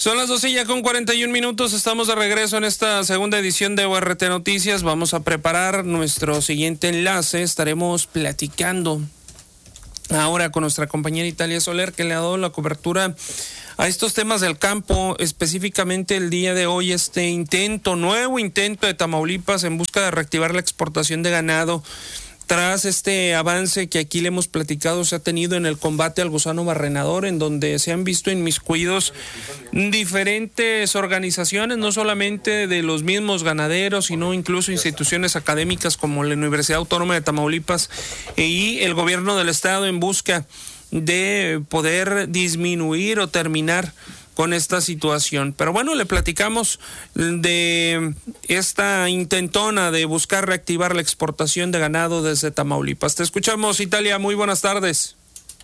Son las 12:41, estamos de regreso en esta segunda edición de ORT Noticias. Vamos a preparar nuestro siguiente enlace, estaremos platicando ahora con nuestra compañera Italia Soler, que le ha dado la cobertura a estos temas del campo, específicamente el día de hoy este nuevo intento de Tamaulipas en busca de reactivar la exportación de ganado. Tras este avance que aquí le hemos platicado, se ha tenido en el combate al gusano barrenador, en donde se han visto inmiscuidos diferentes organizaciones, no solamente de los mismos ganaderos, sino incluso instituciones académicas como la Universidad Autónoma de Tamaulipas y el gobierno del estado, en busca de poder disminuir o terminar con esta situación. Pero bueno, le platicamos de esta intentona de buscar reactivar la exportación de ganado desde Tamaulipas. Te escuchamos, Italia, muy buenas tardes.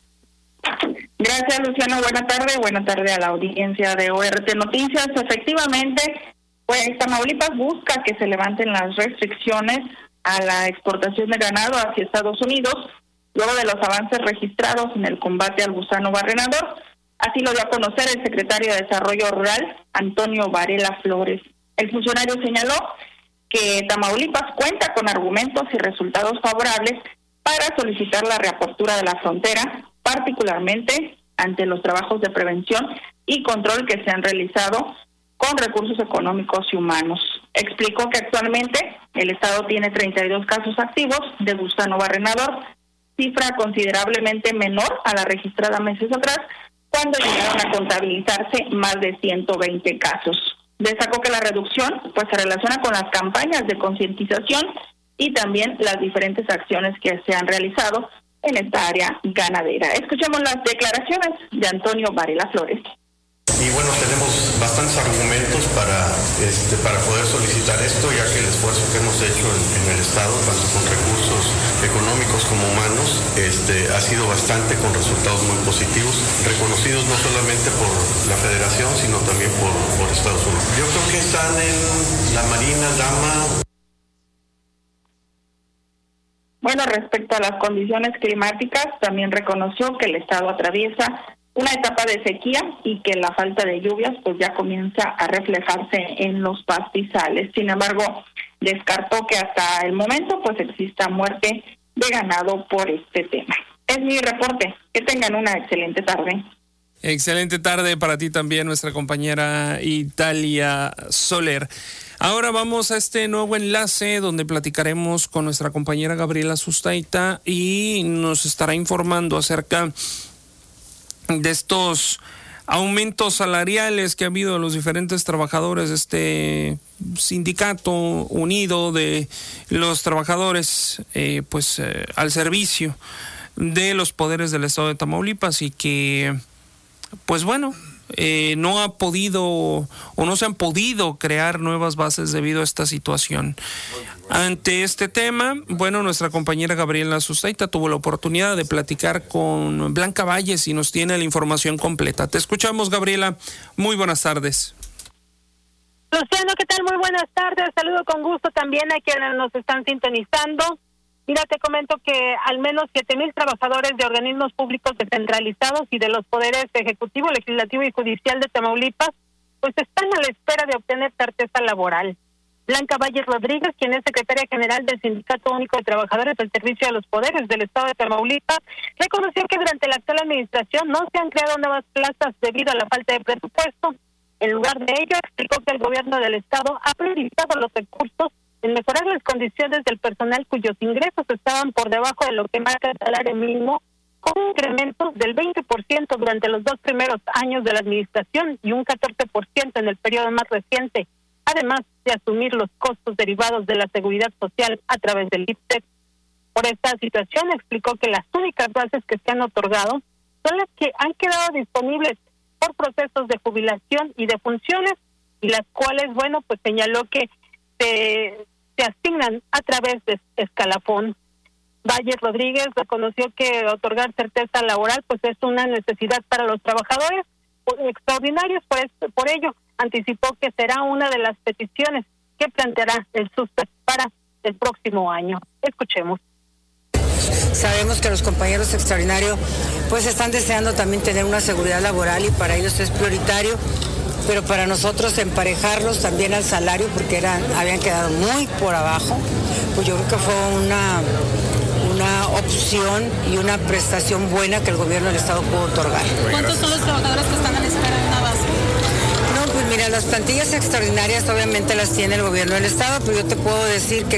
Gracias, Luciano, buena tarde a la audiencia de ORT Noticias. Efectivamente, pues Tamaulipas busca que se levanten las restricciones a la exportación de ganado hacia Estados Unidos, luego de los avances registrados en el combate al gusano barrenador. Así lo dio a conocer el secretario de Desarrollo Rural, Antonio Varela Flores. El funcionario señaló que Tamaulipas cuenta con argumentos y resultados favorables para solicitar la reapertura de la frontera, particularmente ante los trabajos de prevención y control que se han realizado con recursos económicos y humanos. Explicó que actualmente el Estado tiene 32 casos activos de gusano barrenador, cifra considerablemente menor a la registrada meses atrás, cuando llegaron a contabilizarse más de 120 casos. Destacó que la reducción pues se relaciona con las campañas de concientización y también las diferentes acciones que se han realizado en esta área ganadera. Escuchemos las declaraciones de Antonio Varela Flores. Y bueno, tenemos bastantes argumentos para poder solicitar esto, ya que el esfuerzo que hemos hecho en el Estado, tanto con recursos económicos como humanos, ha sido bastante, con resultados muy positivos, reconocidos no solamente por la Federación, sino también por Estados Unidos. Yo creo que están en la Marina, Dama. Bueno, respecto a las condiciones climáticas, también reconoció que el Estado atraviesa una etapa de sequía y que la falta de lluvias pues ya comienza a reflejarse en los pastizales. Sin embargo, descartó que hasta el momento pues exista muerte de ganado por este tema. Es mi reporte. Que tengan una excelente tarde. Excelente tarde para ti también, nuestra compañera Italia Soler. Ahora vamos a este nuevo enlace donde platicaremos con nuestra compañera Gabriela Sustaita y nos estará informando acerca de estos aumentos salariales que ha habido de los diferentes trabajadores de este sindicato unido de los trabajadores al servicio de los poderes del estado de Tamaulipas, y que pues bueno, no ha podido o no se han podido crear nuevas bases debido a esta situación. Ante este tema, bueno, nuestra compañera Gabriela Sustaita tuvo la oportunidad de platicar con Blanca Valles y nos tiene la información completa. Te escuchamos, Gabriela. Muy buenas tardes. Luciano, ¿qué tal? Muy buenas tardes. Saludo con gusto también a quienes nos están sintonizando. Mira, te comento que al menos 7,000 trabajadores de organismos públicos descentralizados y de los poderes ejecutivo, legislativo y judicial de Tamaulipas, pues están a la espera de obtener certeza laboral. Blanca Valles Rodríguez, quien es secretaria general del Sindicato Único de Trabajadores del Servicio de los Poderes del Estado de Tamaulipas, reconoció que durante la actual administración no se han creado nuevas plazas debido a la falta de presupuesto. En lugar de ello, explicó que el gobierno del Estado ha priorizado los recursos en mejorar las condiciones del personal cuyos ingresos estaban por debajo de lo que marca el salario mínimo, con incrementos del 20% durante los 2 primeros años de la administración y un 14% en el periodo más reciente, además de asumir los costos derivados de la seguridad social a través del IPSET. Por esta situación, explicó que las únicas bases que se han otorgado son las que han quedado disponibles por procesos de jubilación y de funciones, y las cuales, bueno, pues señaló que se asignan a través de escalafón. Valles Rodríguez reconoció que otorgar certeza laboral pues es una necesidad para los trabajadores extraordinarios, por ello anticipó que será una de las peticiones que planteará el SUSTEP para el próximo año. Escuchemos. Sabemos que los compañeros extraordinarios pues están deseando también tener una seguridad laboral, y para ellos es prioritario pero para nosotros emparejarlos también al salario, porque habían quedado muy por abajo, pues yo creo que fue una opción y una prestación buena que el gobierno del Estado pudo otorgar. ¿Cuántos son los trabajadores que están en espera de una base? No, pues mira, las plantillas extraordinarias obviamente las tiene el gobierno del Estado, pero yo te puedo decir que